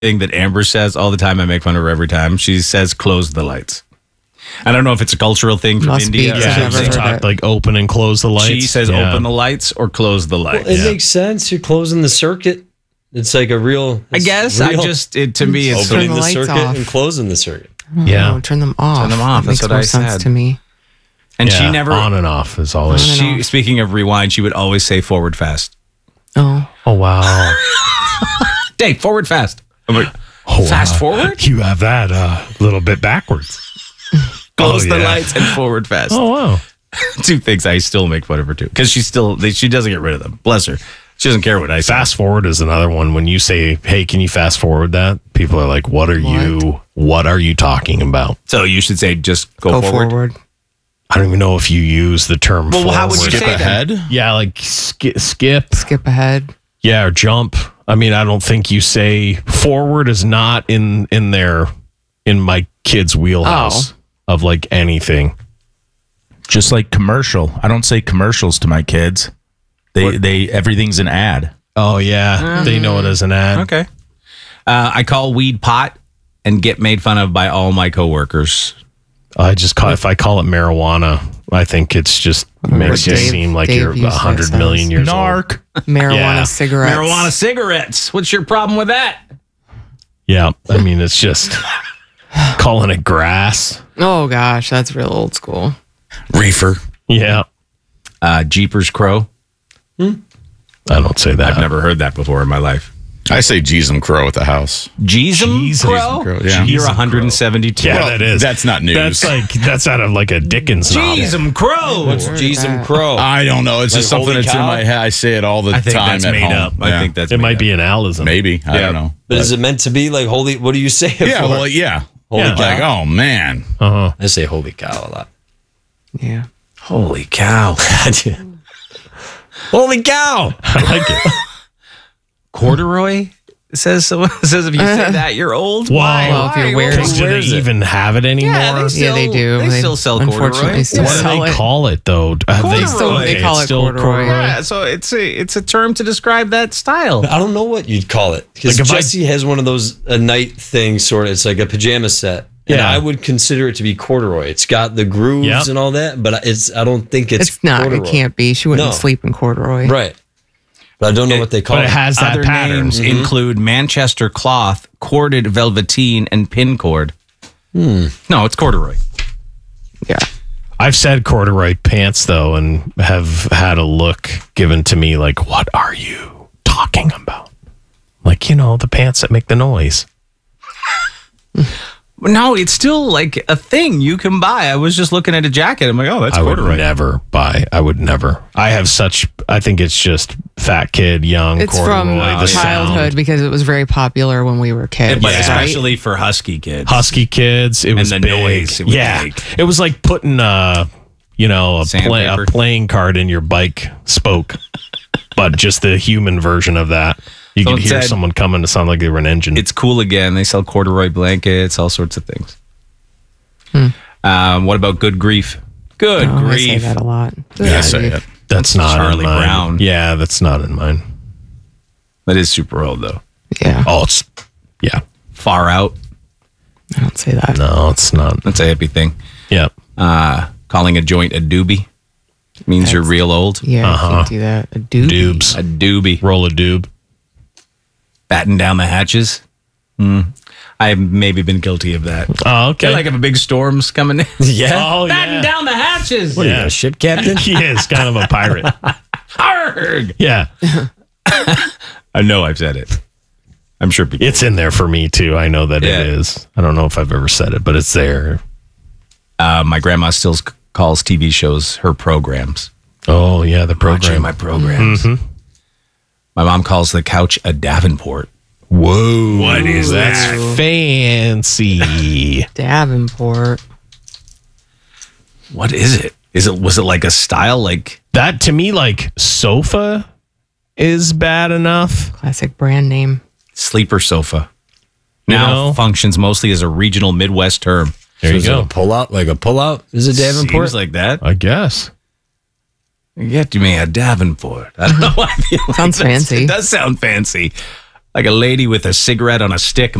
thing that Amber says all the time. I make fun of her every time. She says, "Close the lights." I don't know if it's a cultural thing from Must be, India. 'cause I've never They heard talk it. like open and close the lights. She says, "Open the lights" or "Close the lights." It makes sense. You're closing the circuit. It's like a real. I guess real to me, it's Turn opening the the lights circuit off. and closing the circuit. Yeah. Oh, turn them off. Turn them off. That That's makes what more I sense said. to me. and Yeah, she never on and off is always. On and She off. speaking of rewind, she would always say forward fast. Oh, Oh wow. Dave, forward fast. I'm like, Oh, fast forward? You have that a little bit backwards. Close Oh, the yeah. lights and forward fast. Oh wow. Two things I still make fun of her too, because she doesn't get rid of them. Bless her. She doesn't care what I say. Fast forward is another one. When you say, "Hey, can you fast forward that?" People are like, What are you talking about?" So you should say just go forward. I don't even know if you use the term Well, forward. how would you Skip say that? ahead. Yeah, like skip. skip ahead. Yeah, or jump. I mean, I don't think you say forward is not in my kid's wheelhouse of like anything. Just like commercial. I don't say commercials to my kids. They everything's an ad. Oh yeah, they know it as an ad. Okay. I call weed pot and get made fun of by all my coworkers. If I call it marijuana, I think it's just makes you Dave- seem like Dave you're used that 100 million sentence. years old. Narc. Marijuana Yeah. cigarettes. Marijuana cigarettes. What's your problem with that? Yeah, I mean it's just calling it grass. Oh gosh, that's real old school. Reefer. Yeah, Jeepers Crow. I don't say that. I've never heard that before in my life. I say Jeezum Crow at the house. Jeezum Crow? Crow, yeah. You're Jeezum 172. Yeah, Well, that is. that's not news. That's out of like a Dickens novel. Jeezum Crow. What's Jeezum Crow? I don't know. It's just Like something holy that's in cow? my head. I say it all the I think time that's at made home. up. I Yeah. think that's It made might up. be an Alism. Maybe. I Yeah. don't know. But is it meant to be like holy? What do you say it Yeah. for? Well, yeah. Holy Yeah. cow. Like, oh man. Uh-huh. I say holy cow a lot. Yeah. Holy cow. Holy cow! I like it. Corduroy? Says if you say that, you're old. Why? Well, if you're wearing- Because do they Wears it. even have it anymore? Yeah, they do. They still sell unfortunately corduroy. still What do sell they it. call it though? Corduroy. They call it's it still corduroy. Yeah, so it's a term to describe that style. I don't know what you'd call it because Like if I- Jesse has one of those a night thing sort of. It's like a pajama set. And Yeah. I would consider it to be corduroy. It's got the grooves Yep. and all that, but I don't think it's It's not. corduroy. It can't be. She wouldn't No. sleep in corduroy. Right. But I don't know what they call But it. it has that Other pattern. names include Manchester cloth, corded velveteen, and pin cord. No, it's corduroy. Yeah. I've said corduroy pants though, and have had a look given to me like, "What are you talking about?" Like, the pants that make the noise. No, it's still like a thing you can buy. I was just looking at a jacket. I'm like, oh, that's I would corduroy. never buy. I would never. I think it's just fat kid, young It's corduroy. from the childhood sound. because it was very popular when we were kids. But Yeah. especially for husky kids. Husky kids. It was the big. noise it would yeah, make. it was like putting a Sandpaper. playing card in your bike spoke, but just the human version of that. You So could it hear said- someone coming to sound like they were an engine. It's cool again. They sell corduroy blankets, all sorts of things. What about Good Grief? Good Oh, I say Grief. that a lot. Yeah, I say it. That's not Charlie in mine. Brown. Yeah, that's not in mine. That is super old though. Yeah. Oh, it's Far Out. I don't say that. no, it's not. That's a hippie thing. Yeah, Calling a joint a doobie means you're real old. Yeah, I can't do that. A doobie. dubes, A doobie. roll a doob. Batten down the hatches. I've maybe been guilty of that. Oh, okay. Feel like if a big storm's coming in. yeah. oh, Batten yeah. down the hatches. What are you, a ship captain? He is kind of a pirate. Arrgh. Yeah, I know I've said it. I'm sure people. it's in there for me too. I know that Yeah. it is. I don't know if I've ever said it, but it's there. My grandma still calls TV shows her programs. Oh yeah, the Watching program. my programs. My mom calls the couch a Davenport. Whoa, What is that's that? fancy. Davenport. What is it? Was it like a style like That to me, like sofa, is bad enough. Classic brand name. sleeper sofa? You Now know? functions mostly as a regional Midwest term. There So you is it go. a pull out, like a pull out? Is it Davenport? Seems like that. I guess. Get me a Davenport. I don't know why I feel like Sounds that's- fancy. It does sound fancy. like a lady with a cigarette on a stick